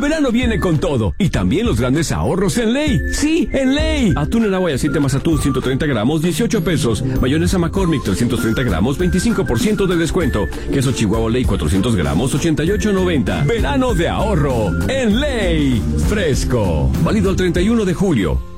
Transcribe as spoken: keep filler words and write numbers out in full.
verano viene con todo. Y también los grandes ahorros en Ley. Sí, en Ley. Atún en agua y aceite más atún ciento treinta gramos, dieciocho pesos. Mayonesa McCormick trescientos treinta gramos, veinticinco por ciento de descuento. Queso Chihuahua Ley cuatrocientos gramos, ochenta y ocho noventa. Verano de ahorro en Ley. Fresco. Válido el treinta y uno de julio.